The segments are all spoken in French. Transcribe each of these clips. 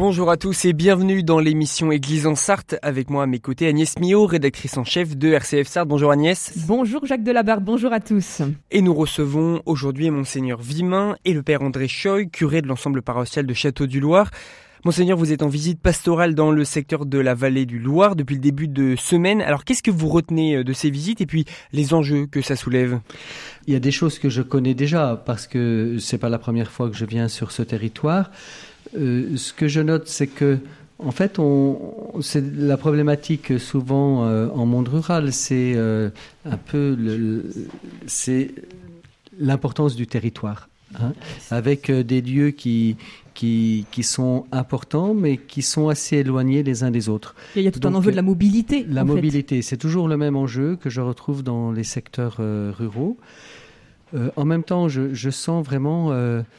Bonjour à tous et bienvenue dans l'émission Église en Sarthe. Avec moi à mes côtés Agnès Millot, rédactrice en chef de RCF Sarthe. Bonjour Agnès. Bonjour Jacques Delabarde, bonjour à tous. Et nous recevons aujourd'hui Monseigneur Vimin et le Père André Choy, curé de l'ensemble paroissial de Château-du-Loir. Monseigneur, vous êtes en visite pastorale dans le secteur de la vallée du Loir depuis le début de semaine. Alors qu'est-ce que vous retenez de ces visites et puis les enjeux que ça soulève ? Il y a des choses que je connais déjà parce que c'est pas la première fois que je viens sur ce territoire. Ce que je note, c'est que, en fait, c'est la problématique souvent en monde rural, c'est un peu c'est l'importance du territoire, hein, avec des lieux qui sont importants, mais qui sont assez éloignés les uns des autres. Il y a tout un enjeu de la mobilité. La mobilité, c'est toujours le même enjeu que je retrouve dans les secteurs ruraux. En même temps, je sens vraiment...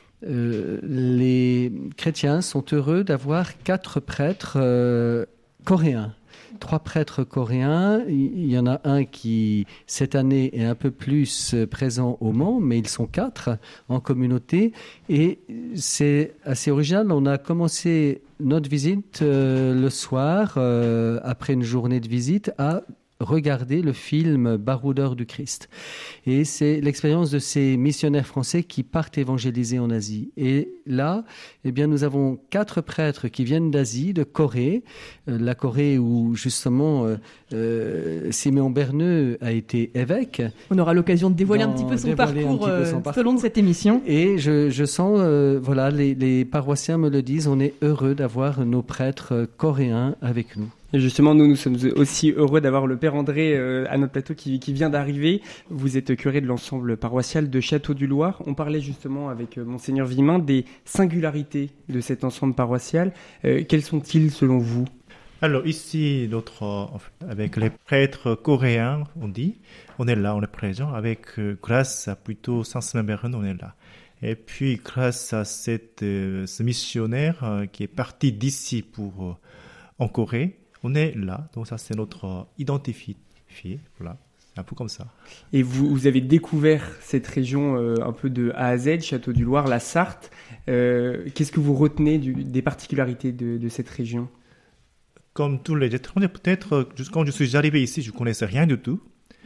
les chrétiens sont heureux d'avoir 4 prêtres coréens. 3 prêtres coréens. Il y en a un qui, cette année, est un peu plus présent au Mans, mais ils sont 4 en communauté. Et c'est assez original. On a commencé notre visite le soir, après une journée de visite, à regarder le film Baroudeur du Christ. Et c'est l'expérience de ces missionnaires français qui partent évangéliser en Asie. Et là, eh bien, nous avons 4 prêtres qui viennent d'Asie, de Corée, la Corée où justement Siméon Berneux a été évêque. On aura l'occasion de dévoiler un petit peu son parcours tout au long de cette émission. Et je sens, les paroissiens me le disent, on est heureux d'avoir nos prêtres coréens avec nous. Et justement, nous sommes aussi heureux d'avoir le Père André à notre plateau qui vient d'arriver. Vous êtes curé de l'ensemble paroissial de Château-du-Loir. On parlait justement avec Monseigneur Vimin des singularités de cet ensemble paroissial. Quels sont-ils selon vous ? Alors ici, avec les prêtres coréens, on est là, on est présent. Grâce à plutôt Saint-Siméon, on est là. Et puis grâce à ce missionnaire qui est parti d'ici en Corée, on est là, donc ça c'est notre identifié, voilà, c'est un peu comme ça. Et vous avez découvert cette région un peu de A à Z, Château-du-Loir, la Sarthe. Qu'est-ce que vous retenez des particularités de cette région ? Comme tous les étrangers, peut-être, quand je suis arrivé ici, je ne connaissais rien du tout.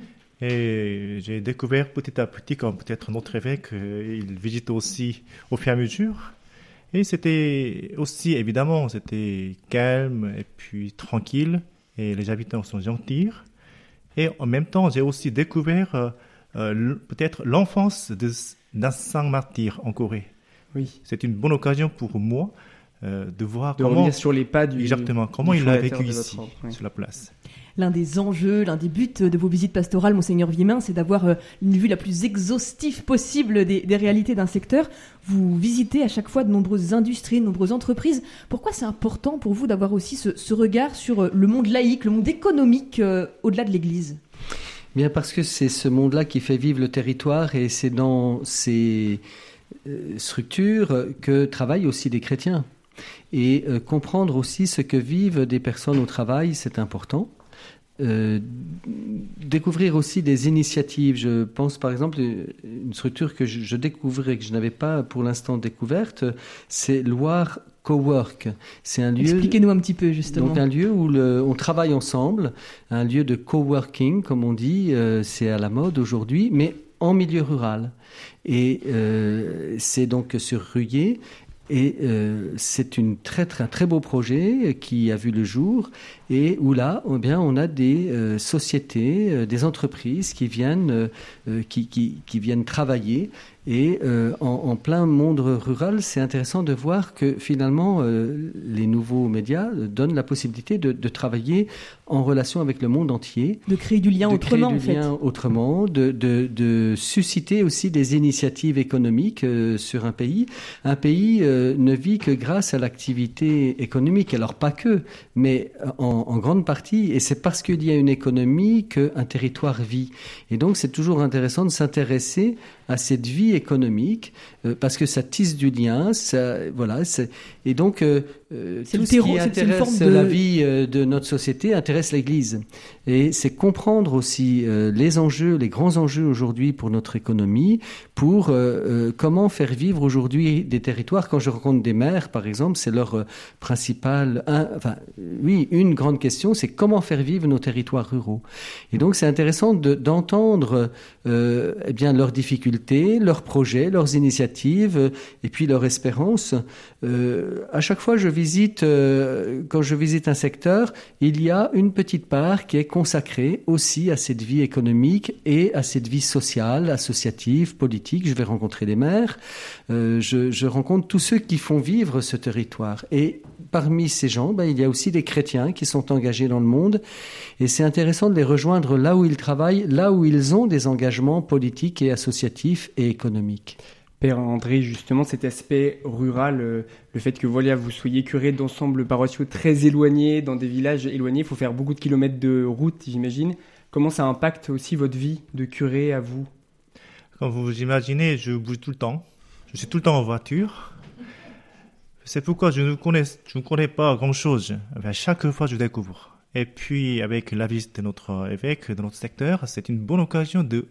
Et j'ai découvert petit à petit, comme peut-être notre évêque, il visite aussi au fur et à mesure. Et c'était aussi, évidemment, c'était calme et puis tranquille. Et les habitants sont gentils. Et en même temps, j'ai aussi découvert peut-être l'enfance d'un saint martyr en Corée. Oui. C'est une bonne occasion pour moi de voir revenir sur les pas comment il a vécu ici, sur la place. L'un des enjeux, l'un des buts de vos visites pastorales, Monseigneur Vimin, c'est d'avoir une vue la plus exhaustive possible des réalités d'un secteur. Vous visitez à chaque fois de nombreuses industries, de nombreuses entreprises. Pourquoi c'est important pour vous d'avoir aussi ce regard sur le monde laïque, le monde économique au-delà de l'Église ? Bien parce que c'est ce monde-là qui fait vivre le territoire et c'est dans ces structures que travaillent aussi des chrétiens. Et comprendre aussi ce que vivent des personnes au travail, c'est important. Découvrir aussi des initiatives. Je pense par exemple une structure que je découvrais, que je n'avais pas pour l'instant découverte, c'est Loire Cowork. C'est un lieu. Expliquez-nous un petit peu justement. Donc un lieu où on travaille ensemble, un lieu de coworking comme on dit, c'est à la mode aujourd'hui, mais en milieu rural. Et c'est donc sur Ruillé. Et c'est un très beau projet qui a vu le jour et où là, eh bien, on a des sociétés, des entreprises qui viennent travailler. Et en plein monde rural, c'est intéressant de voir que finalement, les nouveaux médias donnent la possibilité de travailler en relation avec le monde entier. De créer du lien autrement, de susciter aussi des initiatives économiques sur un pays. Un pays ne vit que grâce à l'activité économique. Alors pas que, mais en grande partie. Et c'est parce qu'il y a une économie qu'un territoire vit. Et donc c'est toujours intéressant de s'intéresser à cette vie vie économique, parce que ça tisse du lien, et donc tout ce qui intéresse la vie de notre société intéresse l'Église. Et c'est comprendre aussi les grands enjeux aujourd'hui pour notre économie, pour comment faire vivre aujourd'hui des territoires. Quand je rencontre des maires, par exemple, c'est leur une grande question, c'est comment faire vivre nos territoires ruraux. Et donc c'est intéressant d'entendre leurs difficultés, leurs projets, leurs initiatives, et puis leurs espérances. À chaque fois quand je visite un secteur, il y a une petite part qui est consacrée aussi à cette vie économique et à cette vie sociale, associative, politique. Je vais rencontrer des maires, je rencontre tous ceux qui font vivre ce territoire. Et parmi ces gens, il y a aussi des chrétiens qui sont engagés dans le monde. Et c'est intéressant de les rejoindre là où ils travaillent, là où ils ont des engagements politiques et associatifs et économiques. Père André, justement, cet aspect rural, le fait que vous soyez curé d'ensembles paroissiaux très éloignés, dans des villages éloignés, il faut faire beaucoup de kilomètres de route, j'imagine. Comment ça impacte aussi votre vie de curé à vous ? Comme vous imaginez, je bouge tout le temps. Je suis tout le temps en voiture. C'est pourquoi je ne connais pas grand-chose. À chaque fois, je découvre. Et puis, avec la visite de notre évêque, de notre secteur, c'est une bonne occasion de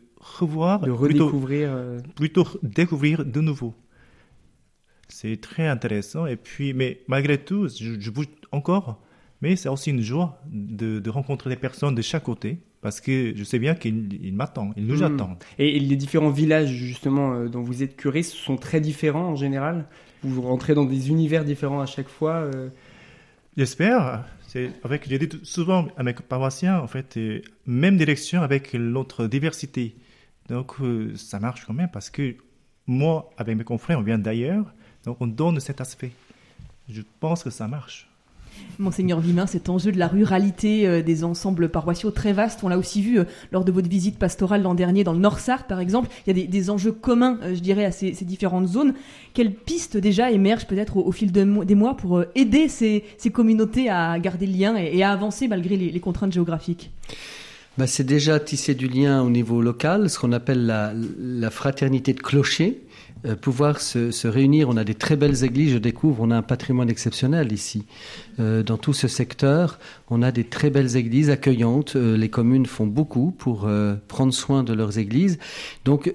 plutôt découvrir de nouveau. C'est très intéressant. Et puis, mais malgré tout, je bouge encore. Mais c'est aussi une joie de rencontrer des personnes de chaque côté. Parce que je sais bien qu'ils m'attendent, ils nous attendent. Et les différents villages, justement, dont vous êtes curé, sont très différents en général ? Vous rentrez dans des univers différents à chaque fois J'espère. J'ai dit souvent à mes paroissiens, en fait, même direction avec notre diversité. Donc, ça marche quand même parce que moi, avec mes confrères, on vient d'ailleurs, donc on donne cet aspect. Je pense que ça marche. Monseigneur Vimin, cet enjeu de la ruralité des ensembles paroissiaux très vastes, on l'a aussi vu lors de votre visite pastorale l'an dernier dans le Nord-Sarthe par exemple, il y a des enjeux communs, je dirais, à ces différentes zones. Quelles pistes déjà émergent peut-être au fil des mois pour aider ces communautés à garder le lien et à avancer malgré les contraintes géographiques ? C'est déjà tisser du lien au niveau local, ce qu'on appelle la fraternité de clochers. Pouvoir se réunir, on a des très belles églises, je découvre, on a un patrimoine exceptionnel ici. Dans tout ce secteur, on a des très belles églises accueillantes, les communes font beaucoup pour prendre soin de leurs églises. Donc,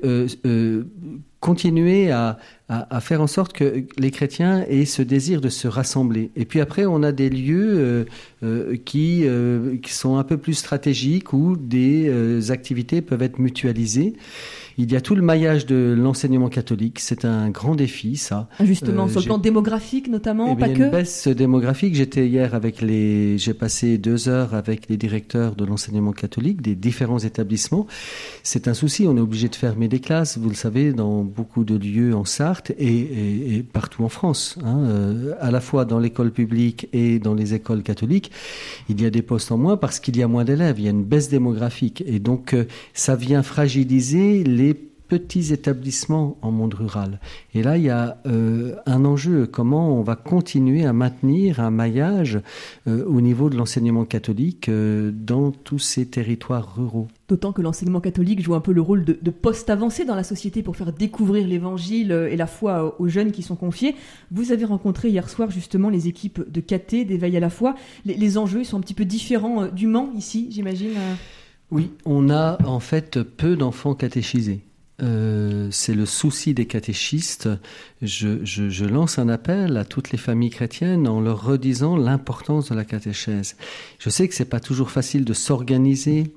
continuer à faire en sorte que les chrétiens aient ce désir de se rassembler. Et puis après, on a des lieux qui sont un peu plus stratégiques où des activités peuvent être mutualisées. Il y a tout le maillage de l'enseignement catholique. C'est un grand défi, ça. Justement, sur le plan démographique notamment, pas que. Il y a une baisse démographique. J'étais hier j'ai passé 2 heures avec les directeurs de l'enseignement catholique des différents établissements. C'est un souci. On est obligé de fermer des classes, vous le savez, dans beaucoup de lieux en Sarthe et partout en France. À la fois dans l'école publique et dans les écoles catholiques, il y a des postes en moins parce qu'il y a moins d'élèves. Il y a une baisse démographique. Et donc, ça vient fragiliser les petits établissements en monde rural. Et là, il y a un enjeu. Comment on va continuer à maintenir un maillage au niveau de l'enseignement catholique dans tous ces territoires ruraux. D'autant que l'enseignement catholique joue un peu le rôle de poste avancé dans la société pour faire découvrir l'évangile et la foi aux jeunes qui sont confiés. Vous avez rencontré hier soir justement les équipes de caté, d'éveil à la foi. Les enjeux sont un petit peu différents du Mans ici, j'imagine. Oui, on a en fait peu d'enfants catéchisés. C'est le souci des catéchistes. Je lance un appel à toutes les familles chrétiennes en leur redisant l'importance de la catéchèse. Je sais que c'est pas toujours facile de s'organiser.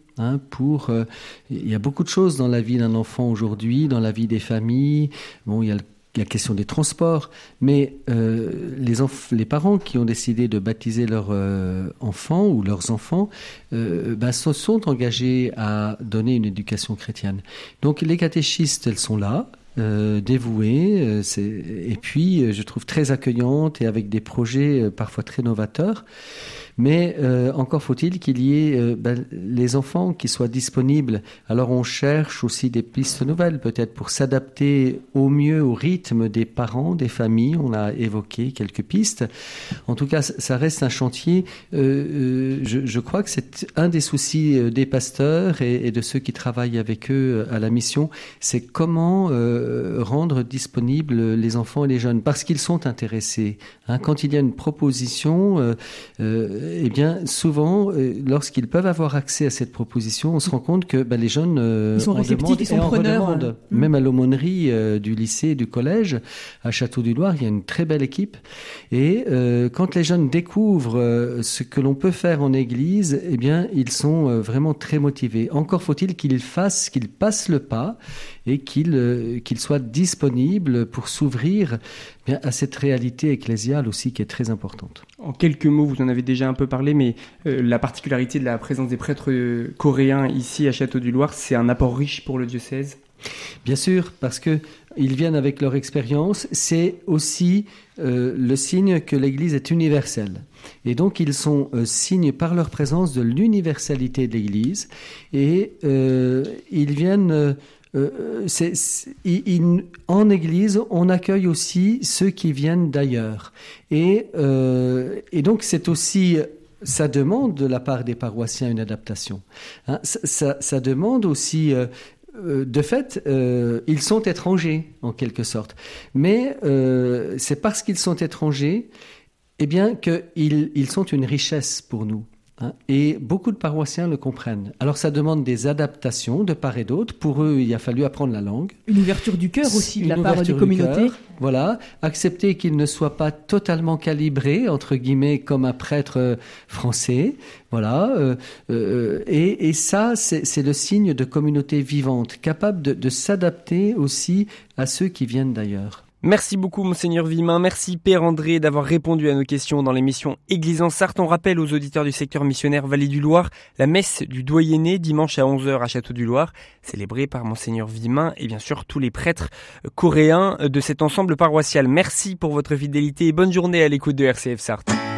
Il y a beaucoup de choses dans la vie d'un enfant aujourd'hui, dans la vie des familles. Bon, il y a la question des transports, mais les parents qui ont décidé de baptiser leurs enfants ou leurs enfants se sont engagés à donner une éducation chrétienne. Donc les catéchistes, elles sont là, dévouées, et puis je trouve très accueillantes et avec des projets parfois très novateurs. Mais encore faut-il qu'il y ait les enfants qui soient disponibles. Alors on cherche aussi des pistes nouvelles, peut-être pour s'adapter au mieux au rythme des parents, des familles. On a évoqué quelques pistes. En tout cas, ça reste un chantier. Je crois que c'est un des soucis des pasteurs et de ceux qui travaillent avec eux à la mission. C'est comment rendre disponibles les enfants et les jeunes, parce qu'ils sont intéressés. Quand il y a une proposition, eh bien, souvent, lorsqu'ils peuvent avoir accès à cette proposition, on se rend compte que les jeunes ils sont réceptifs, ils sont preneurs. Même à l'aumônerie du lycée et du collège, à Château-du-Loir, il y a une très belle équipe. Et quand les jeunes découvrent ce que l'on peut faire en église, eh bien, ils sont vraiment très motivés. Encore faut-il qu'ils passent le pas et qu'ils soient disponibles pour s'ouvrir à cette réalité ecclésiale aussi qui est très importante. En quelques mots, vous en avez déjà un peu parlé, mais la particularité de la présence des prêtres coréens ici à Château-du-Loir, c'est un apport riche pour le diocèse. Bien sûr, parce qu'ils viennent avec leur expérience. C'est aussi le signe que l'Église est universelle. Et donc, ils sont signes par leur présence de l'universalité de l'Église. Et ils viennent... en Église, on accueille aussi ceux qui viennent d'ailleurs. Et donc, c'est aussi... Ça demande de la part des paroissiens une adaptation. Ça demande aussi... de fait, ils sont étrangers, en quelque sorte. Mais c'est parce qu'ils sont étrangers, eh bien, qu'ils sont une richesse pour nous. Et beaucoup de paroissiens le comprennent. Alors, ça demande des adaptations de part et d'autre. Pour eux, il a fallu apprendre la langue. Une ouverture du cœur aussi de la part des communautés. Voilà. Accepter qu'ils ne soient pas totalement calibrés, entre guillemets, comme un prêtre français. Voilà. Et ça, c'est le signe de communauté vivante, capable de s'adapter aussi à ceux qui viennent d'ailleurs. Merci beaucoup Monseigneur Vimin, merci Père André d'avoir répondu à nos questions dans l'émission Église en Sarthe. On rappelle aux auditeurs du secteur missionnaire Vallée du Loir la messe du Doyenné dimanche à 11h à Château-du-Loir, célébrée par Monseigneur Vimin et bien sûr tous les prêtres coréens de cet ensemble paroissial. Merci pour votre fidélité et bonne journée à l'écoute de RCF Sarthe.